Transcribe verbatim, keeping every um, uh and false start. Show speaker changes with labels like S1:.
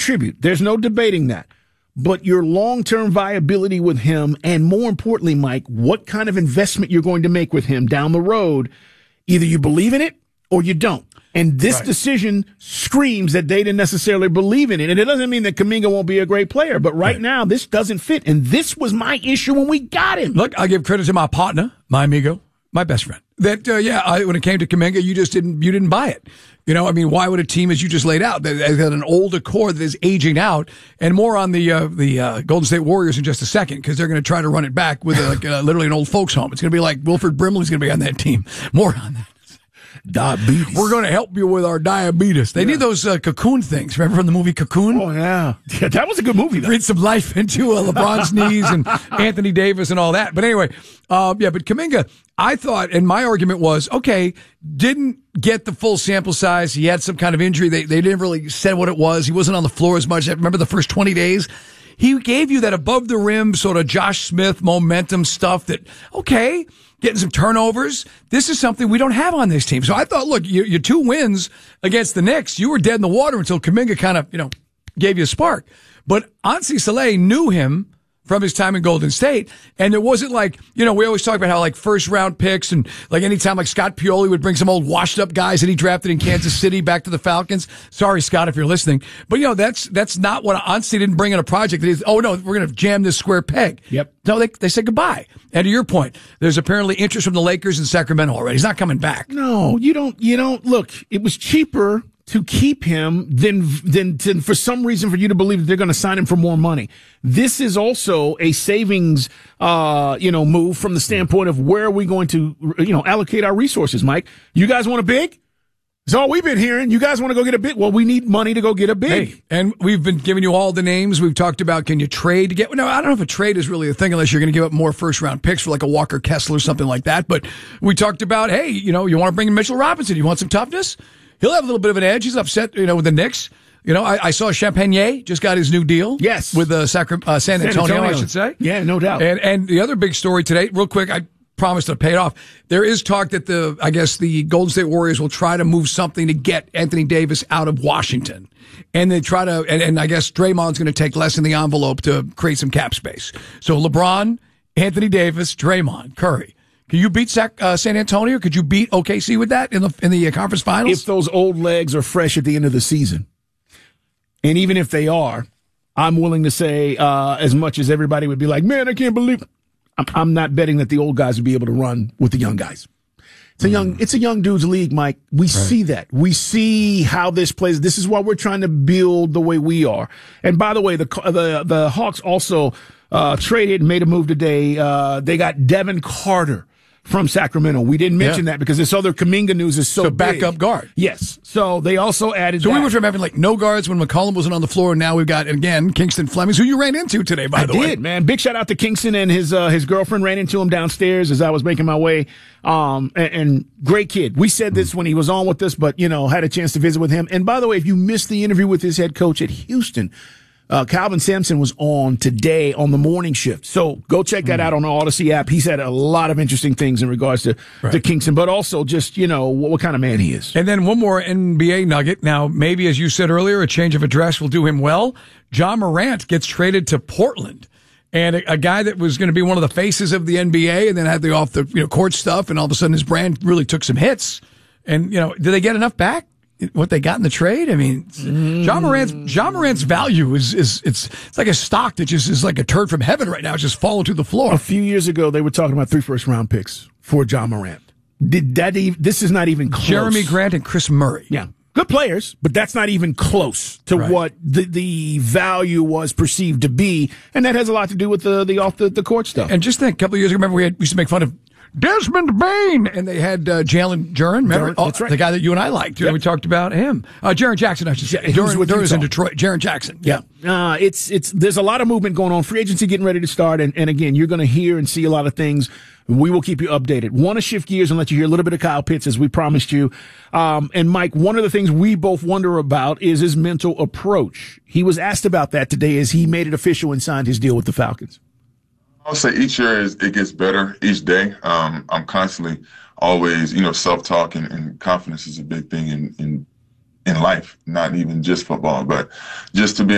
S1: contribute. There's no debating that. But your long-term viability with him, and more importantly, Mike, what kind of investment you're going to make with him down the road, either you believe in it or you don't. And this right. decision screams that they didn't necessarily believe in it. And it doesn't mean that Kuminga won't be a great player, but right, right now this doesn't fit. And this was my issue when we got him.
S2: Look, I give credit to my partner, my amigo, my best friend. That uh, yeah, I, when it came to Kuminga, you just didn't you didn't buy it. You know, I mean, why would a team, as you just laid out, that has got an older core that is aging out, and more on the uh, the uh, Golden State Warriors in just a second, because they're going to try to run it back with a, like uh, literally an old folks home. It's going to be like Wilford Brimley's going to be on that team. More on that.
S1: Diabetes.
S2: We're going to help you with our diabetes. They yeah. need those uh, Cocoon things. Remember from the movie Cocoon?
S1: Oh, yeah. yeah that was a good movie, though.
S2: Breathe some life into uh, LeBron's knees and Anthony Davis and all that. But anyway, uh, yeah, but Kuminga, I thought, and my argument was, okay, didn't get the full sample size. He had some kind of injury. They, they didn't really say what it was. He wasn't on the floor as much. I remember the first twenty days. He gave you that above the rim sort of Josh Smith momentum stuff that, okay, getting some turnovers. This is something we don't have on this team. So I thought, look, your, your two wins against the Knicks, you were dead in the water until Kuminga kind of, you know, gave you a spark. But Anssi Saleh knew him from his time in Golden State. And it wasn't like, you know, we always talk about how like first round picks and like anytime like Scott Pioli would bring some old washed up guys that he drafted in Kansas City back to the Falcons. Sorry, Scott, if you're listening. But, you know, that's that's not what Anssi didn't bring in a project. That he's, oh, no, we're going to jam this square peg.
S1: Yep.
S2: No, they, they said goodbye. And to your point, there's apparently interest from the Lakers in Sacramento already. He's not coming back.
S1: No, you don't. You don't. Look, it was cheaper to keep him than, than, than for some reason for you to believe that they're going to sign him for more money. This is also a savings, uh, you know, move from the standpoint of where are we going to, you know, allocate our resources, Mike. You guys want a big? That's all we've been hearing. You guys want to go get a big? Well, we need money to go get a big.
S2: Hey, and we've been giving you all the names. We've talked about, can you trade to get, no, I don't know if a trade is really a thing unless you're going to give up more first round picks for like a Walker Kessler or something like that. But we talked about, hey, you know, you want to bring in Mitchell Robinson. You want some toughness? He'll have a little bit of an edge. He's upset, you know, with the Knicks. You know, I, I saw Champagnie just got his new deal.
S1: Yes.
S2: With uh, Sacra- uh, San, Antonio, San Antonio, I should say.
S1: Yeah, no doubt.
S2: And and the other big story today, real quick, I promised to pay it off. There is talk that the, I guess the Golden State Warriors will try to move something to get Anthony Davis out of Washington. And they try to, and, and I guess Draymond's going to take less in the envelope to create some cap space. So LeBron, Anthony Davis, Draymond, Curry. Can you beat Sac, uh, San Antonio? Could you beat O K C with that in the in the uh, conference finals?
S1: If those old legs are fresh at the end of the season, and even if they are, I'm willing to say uh, as much as everybody would be like, man, I can't believe. I'm, I'm not betting that the old guys would be able to run with the young guys. It's a young, it's a young dudes league, Mike. We right. see that. We see how this plays. This is why we're trying to build the way we are. And by the way, the the the Hawks also uh, traded and made a move today. Uh, they got Devin Carter from Sacramento. We didn't mention yeah. that because this other Kuminga news is so, so
S2: big. Backup guard.
S1: Yes. So they also added
S2: So
S1: that.
S2: we went from having like no guards when McCollum wasn't on the floor, and now we've got, again, Kingston Flemings, who you ran into today, by
S1: I
S2: the
S1: did,
S2: way.
S1: I did, man. Big shout out to Kingston and his uh, his girlfriend. Ran into him downstairs as I was making my way. Um, and, and great kid. We said this when he was on with us, but, you know, had a chance to visit with him. And by the way, if you missed the interview with his head coach at Houston, Uh, Calvin Sampson was on today on the morning shift. So go check that mm. out on the Odyssey app. He's had a lot of interesting things in regards to, right. to Kingston, but also just, you know, what, what kind of man he is.
S2: And then one more N B A nugget. Now, maybe as you said earlier, a change of address will do him well. Ja Morant gets traded to Portland. And a, a guy that was going to be one of the faces of the N B A and then had the off the you know, court stuff, and all of a sudden his brand really took some hits. And, you know, did they get enough back? What they got in the trade? I mean, mm. Ja Morant's, Ja Morant's value is, is, it's, it's like a stock that just is like a turd from heaven right now. It's just falling to the floor.
S1: A few years ago, they were talking about three first round picks for Ja Morant. Did that even, this is not even close.
S2: Jeremy Grant and Chris Murray.
S1: Yeah. Good players, but that's not even close to right. what the, the value was perceived to be. And that has a lot to do with the, the off the, the court stuff.
S2: And just think, a couple of years ago, remember we, had, we used to make fun of Desmond Bain, and they had uh, Jalen Duren, remember?
S1: Duren, that's right.
S2: The guy that you and I liked. Yep. We talked about him. Uh, Jaren Jackson, I should say.
S1: Yeah, Duren
S2: was in Detroit. Jaren Jackson.
S1: Yeah. yeah. Uh, it's, it's, there's a lot of movement going on. Free agency getting ready to start. And, and again, you're going to hear and see a lot of things. We will keep you updated. Want to shift gears and let you hear a little bit of Kyle Pitts, as we promised you. Um, and Mike, one of the things we both wonder about is his mental approach. He was asked about that today as he made it official and signed his deal with the Falcons.
S3: I'll say each year is, it gets better each day. Um, I'm constantly always, you know, self-talk and, and confidence is a big thing in, in, in life, not even just football, but just to be